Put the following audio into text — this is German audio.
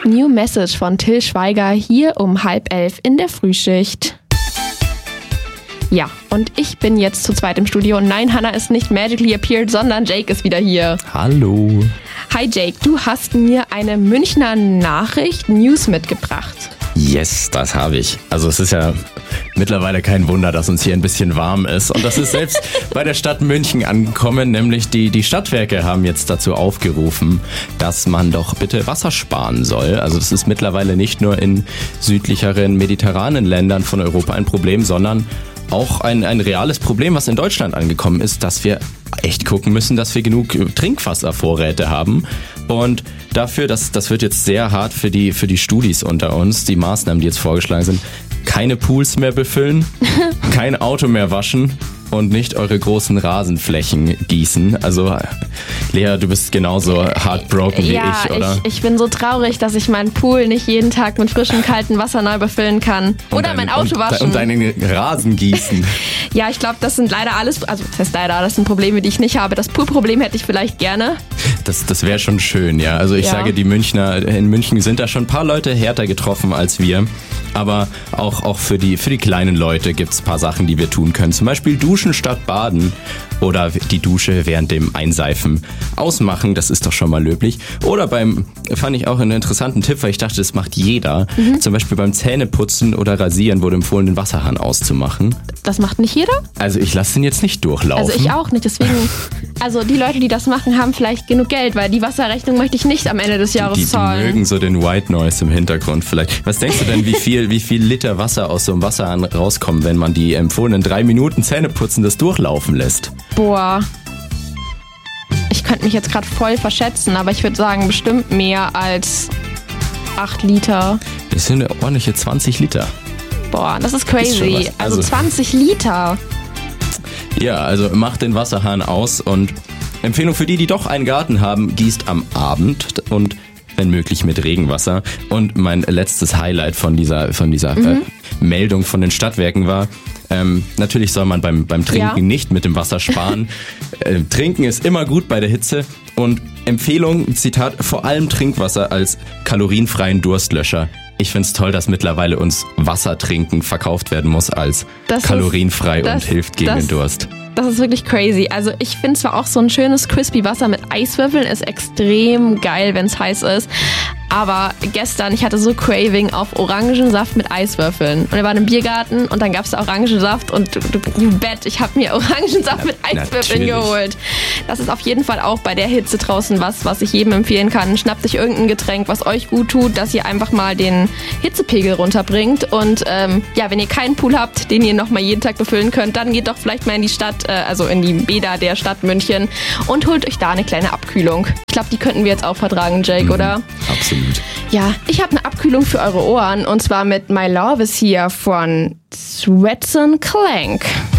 New Message von Till Schweiger hier um 10:30 in der Frühschicht. Ja, und ich bin jetzt zu zweit im Studio. Und nein, Hannah ist nicht magically appeared, sondern Jake ist wieder hier. Hallo. Hi Jake, du hast mir eine Münchner News mitgebracht. Yes, das habe ich. Also es ist ja mittlerweile kein Wunder, dass uns hier ein bisschen warm ist. Und das ist selbst bei der Stadt München angekommen, nämlich die Stadtwerke haben jetzt dazu aufgerufen, dass man doch bitte Wasser sparen soll. Also das ist mittlerweile nicht nur in südlicheren mediterranen Ländern von Europa ein Problem, sondern auch ein reales Problem, was in Deutschland angekommen ist, dass wir echt gucken müssen, dass wir genug Trinkwasservorräte haben. Und dafür, das wird jetzt sehr hart für die Studis unter uns, die Maßnahmen, die jetzt vorgeschlagen sind, keine Pools mehr befüllen, kein Auto mehr waschen und nicht eure großen Rasenflächen gießen. Also Lea, du bist genauso heartbroken wie ich, oder? Ich bin so traurig, dass ich meinen Pool nicht jeden Tag mit frischem, kaltem Wasser neu befüllen kann. Oder mein Auto waschen. Und deinen Rasen gießen. Ja, ich glaube, das sind leider alles, also das heißt leider, das sind Probleme, die ich nicht habe. Das Poolproblem hätte ich vielleicht gerne. Das wäre schon schön, ja. Also ich sage, in München sind da schon ein paar Leute härter getroffen als wir. Aber auch für die kleinen Leute gibt's ein paar Sachen, die wir tun können. Zum Beispiel duschen statt baden oder die Dusche während dem Einseifen ausmachen. Das ist doch schon mal löblich. Oder fand ich auch einen interessanten Tipp, weil ich dachte, das macht jeder. Zum Beispiel beim Zähneputzen oder Rasieren wurde empfohlen, den Wasserhahn auszumachen. Das macht nicht jeder? Also ich lasse den jetzt nicht durchlaufen. Also ich auch nicht, deswegen, also die Leute, die das machen, haben vielleicht genug Geld, weil die Wasserrechnung möchte ich nicht am Ende des Jahres zahlen. Die mögen so den White Noise im Hintergrund vielleicht. Was denkst du denn, wie viel Liter Wasser aus so einem Wasserhahn rauskommen, wenn man die empfohlenen 3 Minuten Zähneputzen das durchlaufen lässt? Boah. Ich könnte mich jetzt gerade voll verschätzen, aber ich würde sagen, bestimmt mehr als 8 Liter. Das sind ordentliche 20 Liter. Boah, das ist crazy. Ist also 20 Liter. Ja, also macht den Wasserhahn aus und Empfehlung für die doch einen Garten haben, gießt am Abend und wenn möglich mit Regenwasser. Und mein letztes Highlight von dieser Meldung von den Stadtwerken war, natürlich soll man beim Trinken nicht mit dem Wasser sparen. Trinken ist immer gut bei der Hitze und Empfehlung, Zitat, vor allem Trinkwasser als kalorienfreien Durstlöscher. Ich find's toll, dass mittlerweile uns Wasser trinken verkauft werden muss als kalorienfrei und hilft gegen den Durst. Das ist wirklich crazy. Also ich finde zwar auch so ein schönes crispy Wasser mit Eiswürfeln ist extrem geil, wenn es heiß ist. Aber gestern, ich hatte so Craving auf Orangensaft mit Eiswürfeln. Und wir waren im Biergarten und dann gab es da Orangensaft und ich habe mir Orangensaft mit Eiswürfeln geholt. Das ist auf jeden Fall auch bei der Hitze draußen was ich jedem empfehlen kann. Schnappt euch irgendein Getränk, was euch gut tut, dass ihr einfach mal den Hitzepegel runterbringt. Und wenn ihr keinen Pool habt, den ihr nochmal jeden Tag befüllen könnt, dann geht doch vielleicht mal in die Stadt, also in die Bäder der Stadt München und holt euch da eine kleine Abkühlung. Ich glaube, die könnten wir jetzt auch vertragen, Jake, oder? Absolut. Ja, ich habe eine Abkühlung für eure Ohren und zwar mit My Love Is Here von Sweats and Clank.